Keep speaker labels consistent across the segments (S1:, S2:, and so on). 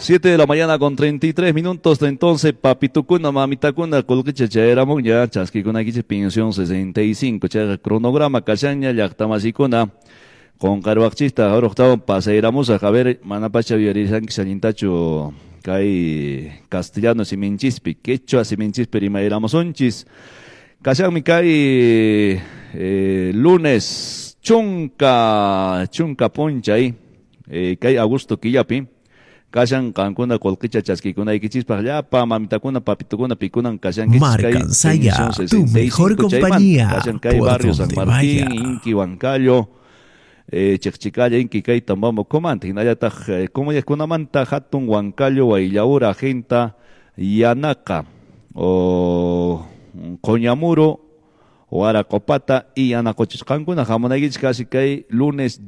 S1: 7 de la mañana con 33 minutos. Entonces, papitukuna, mamitakuna, colquicha chaeramun ya, chasquicuna quiche pensión 65, chaga cronograma, cachaña, llactamasikuna, con carvachista, ahora octavo, paseiramos a ver, manapacha viarizan que salintacho, cae castellano siminchispi, quechua siminchispi, rimairamos unchis, cachami cae lunes, chunca poncha ahí, cae Augusto Quillapi. Kashan kankuna kolkicha chasquicuna y kichis ya pa mamitakuna papitukuna pikunan kashan
S2: Marcan Saya, tu mejor compañía.
S1: Kashan kai barrio San Martín, Inki, Huancayo, Chexchicaya, Inki, kai tambamo comante. Hinayata, como ya kuna manta hatun Huancayo, Guaillaura, Genta, Yanaka, o Coñamuro, o Aracopata y Anacochis. Cancuna, Jamonagich casi que hay lunes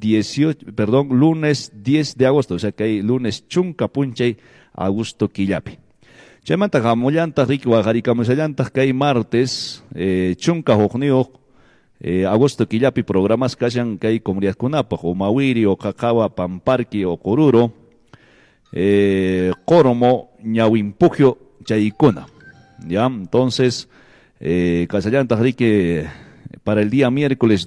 S1: 10 de agosto, o sea que hay lunes chunca punchay Augusto Quillapi. Chamanta Jamollanta, Ricky Guajarica Musallanta, que hay martes, chunca Jojnio, Augusto Quillapi, programas que hayan que hay comunidad Kunapa, o Mawiri, o Cacawa, Pamparqui, o Coruro, Coromo, Ñahuimpugio, Chaicuna. Ya, entonces, Casallanta Rique para el día miércoles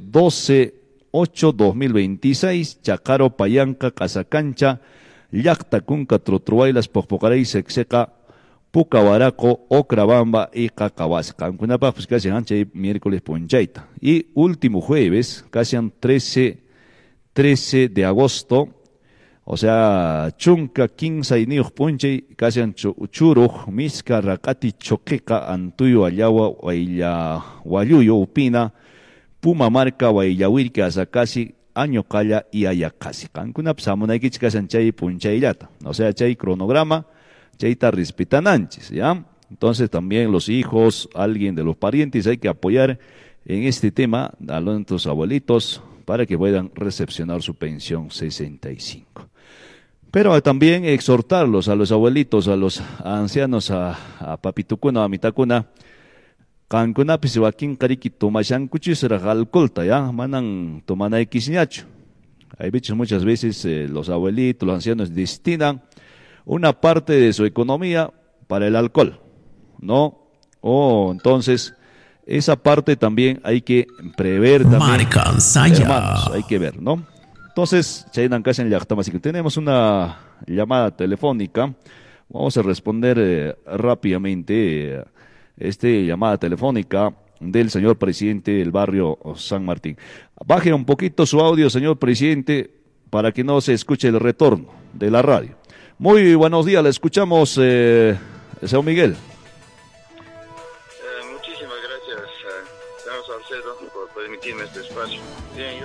S1: 12/8/2026, Chacaro, Payanca, Casacancha, Llacta, Cunca, Trotruailas, Pocpocaray, Sexeca, Pucabaraco, Ocrabamba y Cacahuas. Cancunapa, pues casi ancha miércoles Ponchaita. Y último jueves, casi 13 de agosto, o sea, Chunca, Quinza y Niuj Punche, Casian Churuj, Misca, Rakati, Choqueca, Antuyo, Ayawa, Guayuyo, Upina, Puma Marca, Guayahuirque, Azacasi, Añocalla y Ayacasi. Cancuna, Samunaikich, Casan Chay, Punchaillata. O sea, Chay cronograma, Chayta Rispitananches, ¿ya? Entonces también los hijos, alguien de los parientes, hay que apoyar en este tema a nuestros abuelitos para que puedan recepcionar su pensión 65. Pero también exhortarlos a los abuelitos, a los ancianos, a papitukuna, a mitakuna, kankuna pisiwakin kariki tomashan kuchisra alcolta, ya, manan tomana xñacho. Hay veces, muchas veces los abuelitos, los ancianos destinan una parte de su economía para el alcohol, ¿no? Entonces, esa parte también hay que prever también, hermanos, hay que ver, ¿no? Entonces, tenemos una llamada telefónica. Vamos a responder rápidamente llamada telefónica del señor presidente del barrio San Martín. Baje un poquito su audio, señor presidente, para que no se escuche el retorno de la radio. Muy buenos días, le escuchamos, señor Miguel.
S3: Muchísimas gracias, señor Salcedo, por permitirme este espacio. Bien,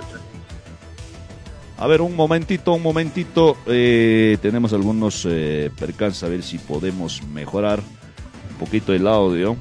S1: A ver, un momentito, tenemos algunos percances, a ver si podemos mejorar un poquito el audio.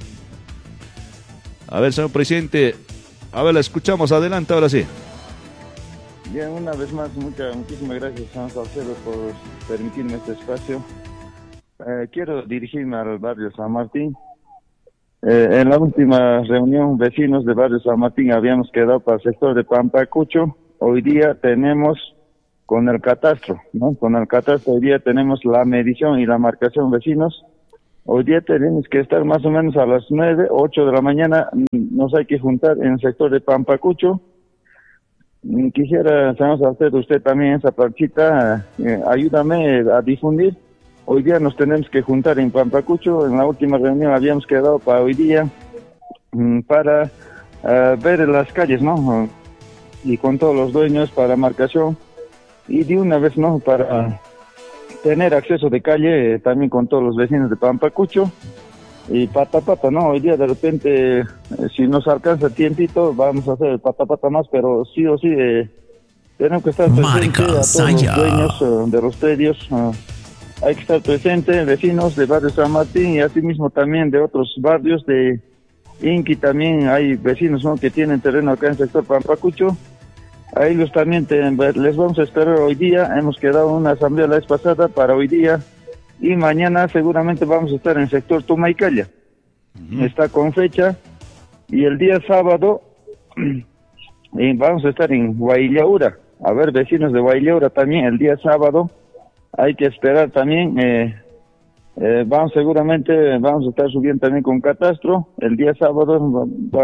S1: A ver, señor presidente, a ver, la escuchamos, adelante, ahora sí.
S3: Bien, una vez más, muchísimas gracias, señor Salcedo, por permitirme este espacio. Quiero dirigirme al barrio San Martín. En la última reunión, vecinos del barrio San Martín habíamos quedado para el sector de Pampacucho. Hoy día tenemos con el catastro, ¿no? Con el catastro hoy día tenemos la medición y la marcación vecinos. Hoy día tenemos que estar más o menos a las 9, 8 de la mañana, nos hay que juntar en el sector de Pampacucho. Quisiera, señor Salcedo, usted también esa parchita, ayúdame a difundir. Hoy día nos tenemos que juntar en Pampacucho, en la última reunión habíamos quedado para hoy día, para ver las calles, ¿no? Y con todos los dueños para marcación y de una vez, ¿no? Para tener acceso de calle también con todos los vecinos de Pampacucho y pata, ¿no? Hoy día de repente, si nos alcanza tiempito, vamos a hacer el pata más, pero sí o sí tenemos que estar presentes a todos los dueños de los predios. Hay que estar presentes, vecinos de barrio San Martín y asimismo también de otros barrios de Inqui, también hay vecinos, ¿no? Que tienen terreno acá en el sector Pampacucho. A ellos también les vamos a esperar hoy día. Hemos quedado una asamblea la vez pasada para hoy día y mañana seguramente vamos a estar en el sector Tumaicalla. Está con fecha y el día sábado vamos a estar en Guaillaura. A ver, vecinos de Guaillaura también el día sábado hay que esperar también. Seguramente vamos a estar subiendo también con Catastro. El día sábado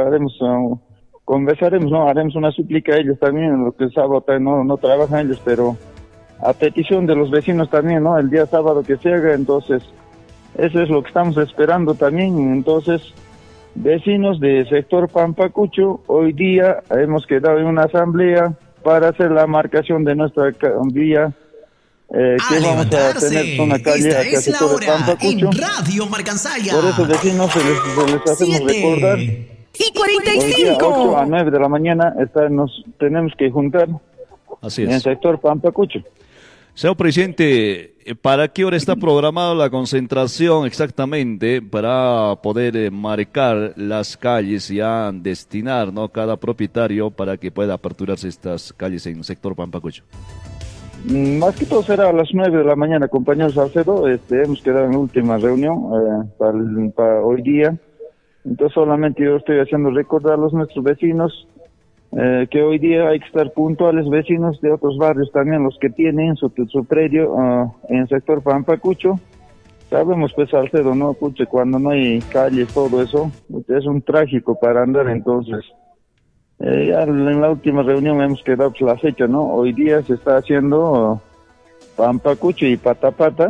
S3: conversaremos, ¿no? Haremos una súplica a ellos también, lo que el sábado no trabajan ellos, pero a petición de los vecinos también, ¿no? El día sábado que se haga, entonces, eso es lo que estamos esperando también. Entonces, vecinos del sector Pampacucho, hoy día hemos quedado en una asamblea para hacer la marcación de nuestra vía. Que vamos a tener una calle
S2: esta
S3: hacia
S2: es la
S3: sector
S2: hora
S3: Pampacucho.
S2: en Radio Marcansaya.
S3: Por eso, vecinos, se les hacemos
S2: 7
S3: recordar.
S2: y
S3: Hoy día 8 a
S2: 45.
S3: 9 de la mañana nos tenemos que juntar
S1: Así
S3: en el
S1: es.
S3: sector Pampacucho.
S1: Señor presidente, ¿para qué hora está programada la concentración exactamente para poder marcar las calles y ya destinar, ¿no?, cada propietario para que pueda aperturarse estas calles en el sector Pampacucho?
S3: Más que todo será a las 9 de la mañana, compañero Salcedo. Hemos quedado en la última reunión para hoy día. Entonces solamente yo estoy haciendo recordar a nuestros vecinos que hoy día hay que estar puntuales, vecinos de otros barrios también, los que tienen su predio en el sector Pampacucho. Sabemos, pues, Salcedo, ¿no? Puche, cuando no hay calles, todo eso, es un trágico para andar. Entonces, ya en la última reunión hemos quedado pues, la fecha, ¿no? Hoy día se está haciendo Pampacucho y Patapata,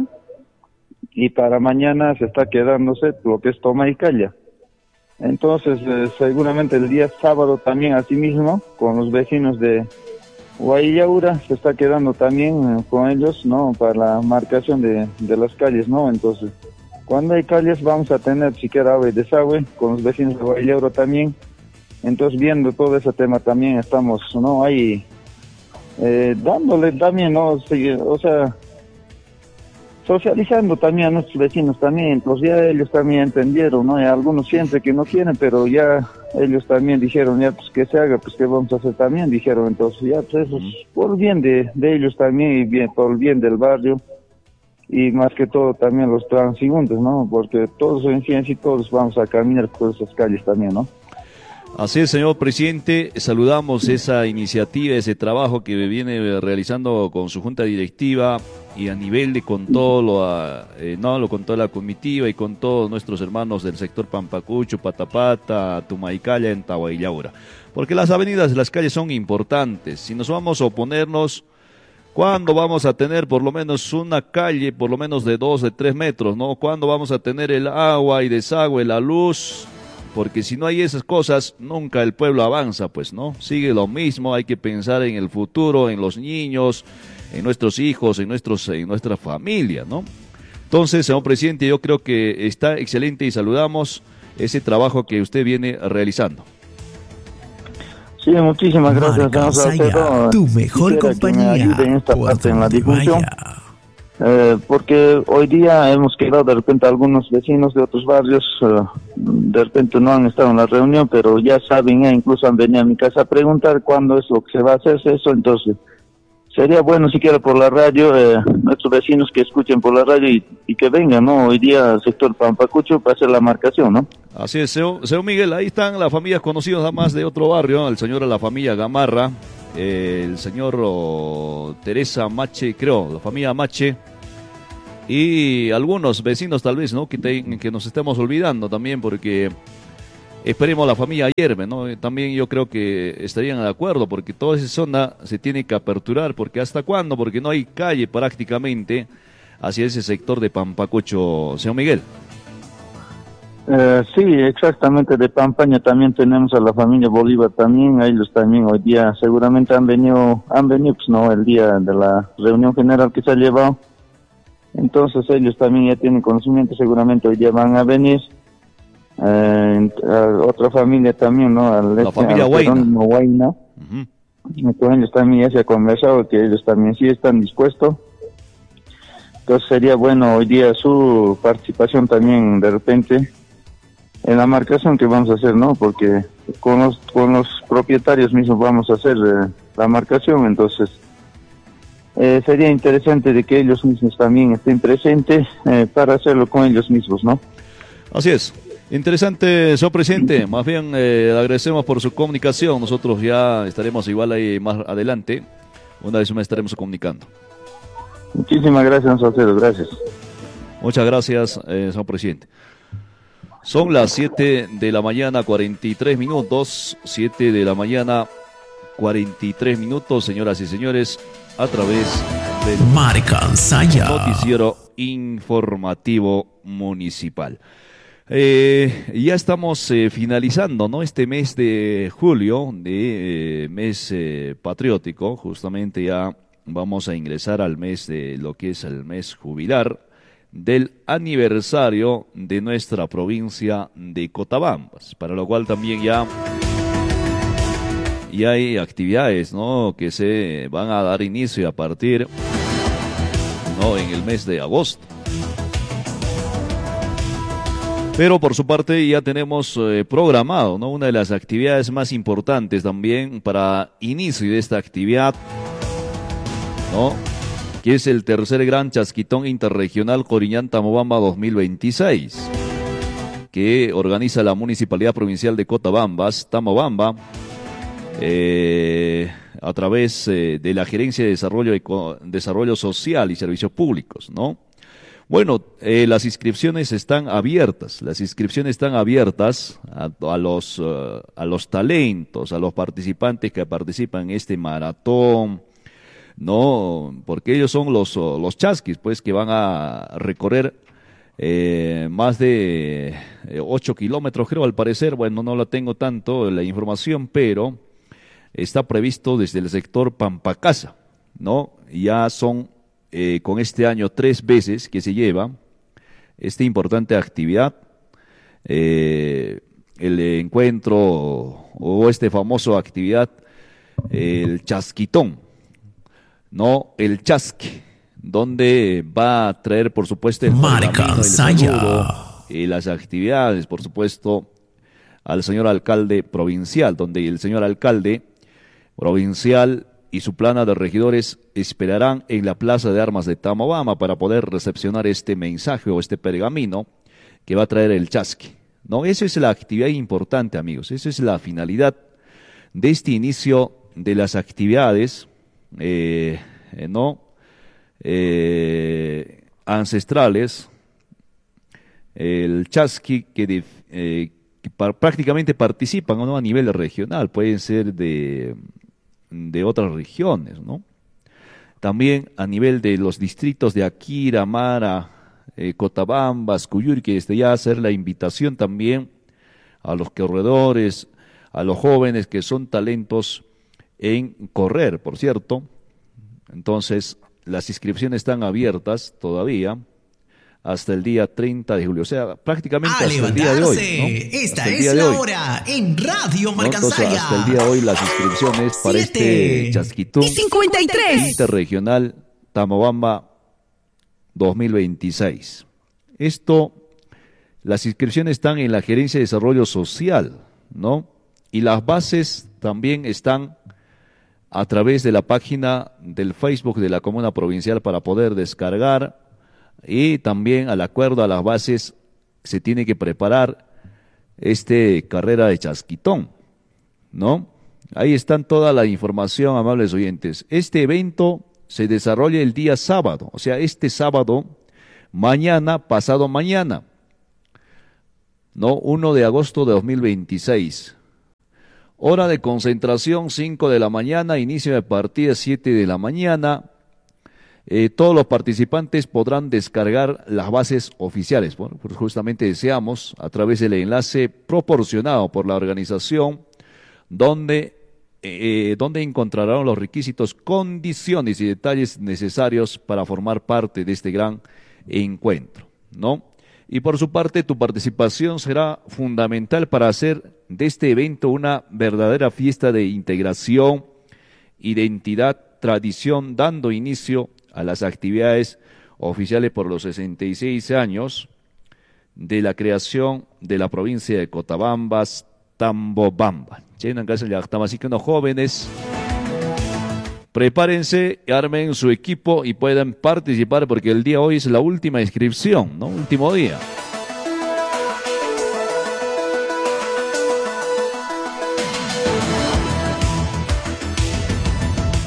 S3: y para mañana se está quedándose lo que es Toma y Calla. Entonces, seguramente el día sábado también, asimismo, con los vecinos de Guayillaura, se está quedando también con ellos, ¿no?, para la marcación de las calles, ¿no? Entonces, cuando hay calles vamos a tener siquiera agua y desagüe, con los vecinos de Guayillaura también. Entonces, viendo todo ese tema también estamos, ¿no?, ahí dándole también, ¿no?, o sea, socializando también a nuestros vecinos también. Entonces ya ellos también entendieron, ¿no? Y algunos sienten que no quieren, pero ya ellos también dijeron, ya pues que se haga, pues que vamos a hacer también, dijeron. Entonces ya pues eso es por el bien de ellos también y bien, por el bien del barrio, y más que todo también los transeúntes, ¿no? Porque todos en ciencia y todos vamos a caminar por esas calles también, ¿no?
S1: Así es, señor presidente, saludamos esa iniciativa, ese trabajo que viene realizando con su junta directiva y a nivel de con toda la comitiva y con todos nuestros hermanos del sector Pampacucho, Patapata, Tumaicalla, en Tahuayillaura. Porque las avenidas, las calles son importantes. Si nos vamos a oponernos, ¿cuándo vamos a tener por lo menos una calle, por lo menos de 2, de 3 metros, ¿no? ¿Cuándo vamos a tener el agua y desagüe, la luz? Porque si no hay esas cosas, nunca el pueblo avanza, pues, ¿no? Sigue lo mismo, hay que pensar en el futuro, en los niños, en nuestros hijos, en nuestra familia, ¿no? Entonces, señor presidente, yo creo que está excelente y saludamos ese trabajo que usted viene realizando.
S3: Sí, muchísimas gracias.
S2: Marcansaya, tu mejor compañía,
S3: en esta parte en la
S2: donde
S3: difusión.
S2: vaya.
S3: Porque hoy día hemos quedado de repente algunos vecinos de otros barrios, de repente no han estado en la reunión, pero ya saben, incluso han venido a mi casa a preguntar cuándo es lo que se va a hacer eso. Entonces sería bueno siquiera por la radio, nuestros vecinos que escuchen por la radio y que vengan, ¿no? Hoy día al sector Pampacucho para hacer la marcación, ¿no?
S1: Así es, señor Miguel, ahí están las familias conocidas además de otro barrio, el señor de la familia Gamarra, el señor Teresa Mache, creo, la familia Mache, y algunos vecinos tal vez, ¿no?, que nos estemos olvidando también, porque esperemos la familia Yerbe, ¿no? También yo creo que estarían de acuerdo, porque toda esa zona se tiene que aperturar, porque ¿hasta cuándo? Porque no hay calle prácticamente hacia ese sector de Pampacucho, señor Miguel.
S3: Sí, exactamente, de Pampaña también tenemos a la familia Bolívar también, a ellos también hoy día seguramente han venido pues no, el día de la reunión general que se ha llevado. Entonces ellos también ya tienen conocimiento, seguramente hoy día van a venir. A otra familia también, ¿no?
S1: La familia
S3: Huayna. Con ellos también ya se ha conversado que ellos también sí están dispuestos. Entonces sería bueno hoy día su participación también de repente en la marcación que vamos a hacer, ¿no? Porque con los propietarios mismos vamos a hacer la marcación. Entonces sería interesante de que ellos mismos también estén presentes para hacerlo con ellos mismos, ¿no?
S1: Así es. Interesante, señor presidente. Más bien le agradecemos por su comunicación. Nosotros ya estaremos igual ahí más adelante. Una vez más estaremos comunicando.
S3: Muchísimas gracias a ustedes, gracias.
S1: Muchas gracias, señor presidente. Son las 7 de la mañana, 43 minutos, 7 de la mañana, 43 minutos, señoras y señores, a través del
S2: Marcansaya
S1: noticiero informativo municipal. Ya estamos finalizando, ¿no? Este mes de julio, mes patriótico, justamente ya vamos a ingresar al mes de lo que es el mes jubilar del aniversario de nuestra provincia de Cotabambas, para lo cual también ya hay actividades, ¿no?, que se van a dar inicio a partir, ¿no?, en el mes de agosto. Pero por su parte ya tenemos programado, ¿no?, una de las actividades más importantes también para inicio de esta actividad, ¿no?, que es el tercer Gran Chasquitón Interregional Coriñán-Tamobamba 2026, que organiza la Municipalidad Provincial de Cotabambas, Tamobamba, a través de la Gerencia de Desarrollo Social y Servicios Públicos, ¿no? Bueno, las inscripciones están abiertas, a los talentos, a los participantes que participan en este maratón, no, porque ellos son los chasquis, pues, que van a recorrer más de 8 kilómetros, creo, al parecer. Bueno, no la tengo tanto la información, pero está previsto desde el sector Pampacasa, ¿no? Ya son con este año 3 veces que se lleva esta importante actividad, el encuentro o este famoso actividad, el chasquitón, no, el chasque, donde va a traer, por supuesto, el saludo y las actividades, por supuesto, al señor alcalde provincial, donde el señor alcalde provincial y su plana de regidores esperarán en la Plaza de Armas de Tamobamba para poder recepcionar este mensaje o este pergamino que va a traer el chasque, ¿no? Esa es la actividad importante, amigos, esa es la finalidad de este inicio de las actividades, ancestrales, el chasqui que prácticamente participan, ¿no?, a nivel regional, pueden ser de otras regiones, ¿no? También a nivel de los distritos de Akira, Mara, Cotabambas, Cuyuri, que desde ya hacer la invitación también a los corredores, a los jóvenes que son talentos en correr, por cierto. Entonces, las inscripciones están abiertas todavía hasta el día 30 de julio, o sea, prácticamente hasta el día de hoy, ¿no?
S2: Esta es la hora en Radio Marcansaya.
S1: Entonces, hasta el día de hoy las inscripciones para este chasquitón
S2: 53
S1: interregional Tamobamba 2026. Las inscripciones están en la Gerencia de Desarrollo Social, ¿no? Y las bases también están a través de la página del Facebook de la Comuna Provincial para poder descargar, y también al acuerdo a las bases se tiene que preparar carrera de chasquitón, ¿no? Ahí están toda la información, amables oyentes. Este evento se desarrolla el día sábado, o sea, este sábado, mañana, pasado mañana, ¿no? 1 de agosto de 2026. Hora de concentración 5 de la mañana, inicio de partida 7 de la mañana. Todos los participantes podrán descargar las bases oficiales. Bueno, pues justamente deseamos a través del enlace proporcionado por la organización, donde encontrarán los requisitos, condiciones y detalles necesarios para formar parte de este gran encuentro, ¿no? Y por su parte, tu participación será fundamental para hacer de este evento una verdadera fiesta de integración, identidad, tradición, dando inicio a las actividades oficiales por los 66 años de la creación de la provincia de Cotabambas, Tambobamba. Así que los jóvenes, prepárense, armen su equipo y puedan participar, porque el día de hoy es la última inscripción, ¿no? Último día.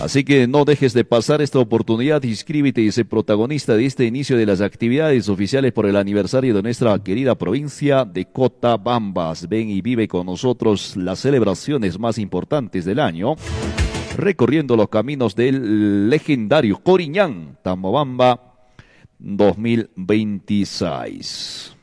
S1: Así que no dejes de pasar esta oportunidad, inscríbete y sé protagonista de este inicio de las actividades oficiales por el aniversario de nuestra querida provincia de Cotabambas. Ven y vive con nosotros las celebraciones más importantes del año, recorriendo los caminos del legendario Coriñán Tambobamba 2026.